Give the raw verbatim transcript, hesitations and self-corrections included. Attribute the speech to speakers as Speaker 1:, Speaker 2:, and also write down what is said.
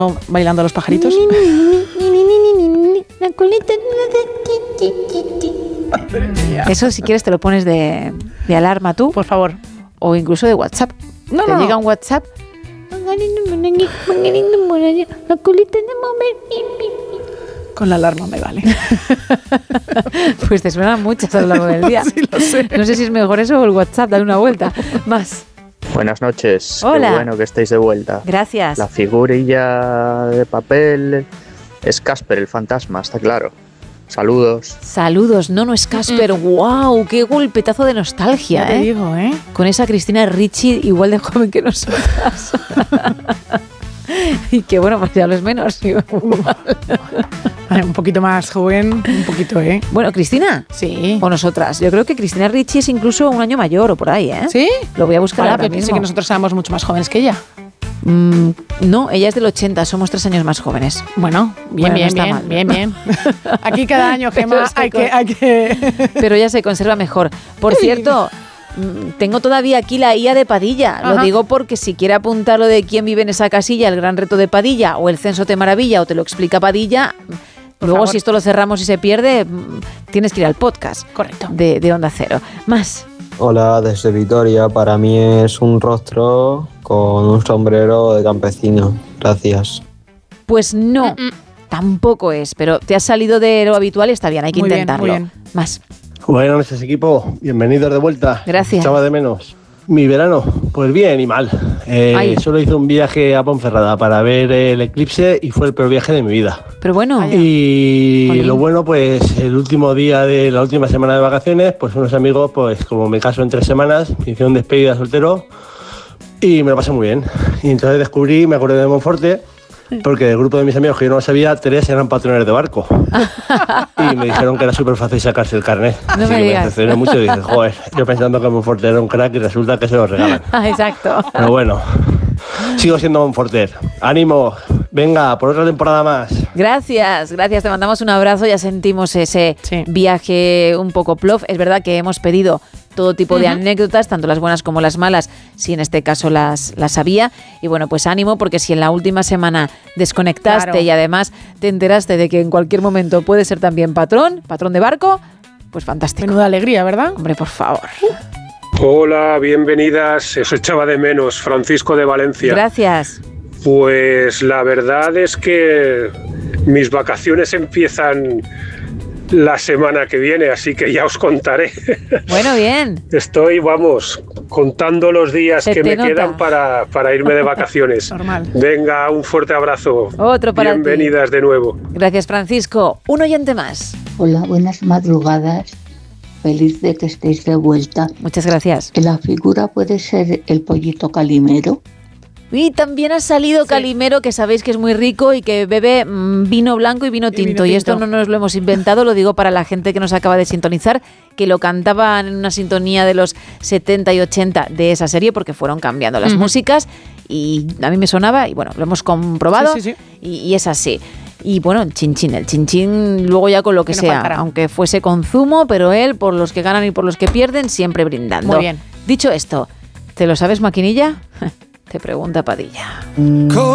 Speaker 1: bailando a los pajaritos.
Speaker 2: La colita. Eso, si quieres, te lo pones de, de alarma tú.
Speaker 1: Por favor.
Speaker 2: O incluso de WhatsApp.
Speaker 1: No,
Speaker 2: te
Speaker 1: no,
Speaker 2: llega
Speaker 1: no.
Speaker 2: un WhatsApp. La colita de
Speaker 1: Con la alarma me vale.
Speaker 2: Pues te suenan muchas a lo largo del día.
Speaker 1: Sí, lo sé.
Speaker 2: No sé si es mejor eso o el WhatsApp. Dale una vuelta. Más.
Speaker 3: Buenas noches.
Speaker 2: Hola.
Speaker 3: Qué bueno que estéis de vuelta.
Speaker 2: Gracias.
Speaker 3: La figurilla de papel es Casper, el fantasma, está claro. Saludos.
Speaker 2: Saludos, no, no es Casper. ¡Wow! ¡Qué golpetazo de nostalgia!
Speaker 1: Ya te
Speaker 2: ¿eh?
Speaker 1: digo, ¿eh?
Speaker 2: Con esa Cristina Ricci igual de joven que nosotras. Y que bueno, pues ya lo es menos. Igual.
Speaker 1: Un poquito más joven, un poquito, ¿eh?
Speaker 2: Bueno, Cristina.
Speaker 1: Sí.
Speaker 2: O nosotras. Yo creo que Cristina Ricci es incluso un año mayor o por ahí, ¿eh?
Speaker 1: ¿Sí?
Speaker 2: Lo voy a buscar
Speaker 1: Ahora,
Speaker 2: ahora
Speaker 1: pero pensé
Speaker 2: mismo.
Speaker 1: que nosotros éramos mucho más jóvenes que ella.
Speaker 2: Mm, no, ella es del ochenta, somos tres años más jóvenes.
Speaker 1: Bueno, bien,
Speaker 2: Bueno, no
Speaker 1: bien,
Speaker 2: está
Speaker 1: bien,
Speaker 2: mal.
Speaker 1: bien, bien. Aquí cada año, Gemma,
Speaker 2: Pero se
Speaker 1: hay
Speaker 2: con-
Speaker 1: que, hay que...
Speaker 2: Pero ella se conserva mejor. Por cierto, mm, tengo todavía aquí la I A de Padilla. Lo
Speaker 1: Ajá.
Speaker 2: digo porque si quiere apuntar lo de quién vive en esa casilla, el gran reto de Padilla, o el censo te maravilla, o te lo explica Padilla,
Speaker 1: Por
Speaker 2: luego
Speaker 1: favor.
Speaker 2: si esto lo cerramos y se pierde, mm, tienes que ir al podcast.
Speaker 1: Correcto.
Speaker 2: De, de Onda Cero. Más.
Speaker 4: Hola, desde Vitoria. Para mí es un rostro con un sombrero de campesino. Gracias.
Speaker 2: Pues no,
Speaker 1: Mm, mm.
Speaker 2: tampoco es, pero te has salido de lo habitual y está bien, hay que
Speaker 1: Muy bien,
Speaker 2: intentarlo.
Speaker 1: muy bien.
Speaker 2: Más.
Speaker 5: Buenas noches, equipo. Bienvenidos de vuelta.
Speaker 2: Gracias.
Speaker 5: Echaba de menos. Mi verano, pues bien y mal. Eh,
Speaker 2: Ay.
Speaker 5: solo hice un viaje a Ponferrada para ver el eclipse y fue el peor viaje de mi vida.
Speaker 2: Pero bueno,
Speaker 5: Y
Speaker 2: Jolín.
Speaker 5: lo bueno, pues el último día de la última semana de vacaciones, pues unos amigos, pues como me caso en tres semanas, me hicieron despedida soltero y me lo pasé muy bien. Y entonces descubrí, me acordé de Monforte, porque del grupo de mis amigos que yo no lo sabía, tres eran patrones de barco. Y me dijeron que era súper fácil sacarse el carnet.
Speaker 2: No
Speaker 5: Así
Speaker 2: me
Speaker 5: que
Speaker 2: digas.
Speaker 5: me decepcioné mucho y dije, joder, yo pensando que Monforte era un crack y resulta que se lo regalan.
Speaker 2: Ah, exacto.
Speaker 5: Pero bueno, sigo siendo Monforter. ¡Ánimo! Venga, por otra temporada más.
Speaker 2: Gracias, gracias. Te mandamos un abrazo. Ya sentimos ese
Speaker 1: Sí.
Speaker 2: viaje un poco plof. Es verdad que hemos pedido todo tipo de
Speaker 1: Ujú.
Speaker 2: anécdotas, tanto las buenas como las malas, si en este caso las, las había. Y bueno, pues ánimo, porque si en la última semana desconectaste
Speaker 1: Claro.
Speaker 2: y además te enteraste de que en cualquier momento puede ser también patrón, patrón de barco, pues fantástico.
Speaker 1: Menuda alegría, ¿verdad?
Speaker 2: Hombre, por favor.
Speaker 6: Hola, bienvenidas. Os echaba de menos, Francisco de Valencia.
Speaker 2: Gracias.
Speaker 6: Pues la verdad es que mis vacaciones empiezan la semana que viene, así que ya os contaré.
Speaker 2: Bueno, bien.
Speaker 6: Estoy, vamos, contando los días
Speaker 2: Se
Speaker 6: que
Speaker 2: te
Speaker 6: me
Speaker 2: nota.
Speaker 6: quedan para, para irme de vacaciones.
Speaker 1: Normal.
Speaker 6: Venga, un fuerte abrazo.
Speaker 2: Otro para ti.
Speaker 6: Bienvenidas de nuevo.
Speaker 2: Gracias, Francisco. Un oyente más.
Speaker 7: Hola, buenas madrugadas. Feliz de que estéis de vuelta.
Speaker 2: Muchas gracias.
Speaker 7: La figura puede ser el pollito Calimero.
Speaker 2: Y también ha salido
Speaker 1: Sí.
Speaker 2: Calimero, que sabéis que es muy rico y que bebe mm, vino blanco y vino
Speaker 1: Y vino
Speaker 2: tinto. Y esto
Speaker 1: tinto.
Speaker 2: no nos lo hemos inventado, lo digo para la gente que nos acaba de sintonizar, que lo cantaban en una sintonía de los setenta y ochenta de esa serie, porque fueron cambiando las
Speaker 1: Ujú.
Speaker 2: músicas y a mí me sonaba y bueno, lo hemos comprobado.
Speaker 1: Sí, sí,
Speaker 2: Y, y es así. Y bueno, el chinchín, el chinchín luego ya con lo que
Speaker 1: Que no
Speaker 2: sea,
Speaker 1: faltará.
Speaker 2: aunque fuese con zumo, pero él, por los que ganan y por los que pierden, siempre brindando.
Speaker 1: Muy bien.
Speaker 2: Dicho esto, ¿te lo sabes, maquinilla? Te pregunta Padilla.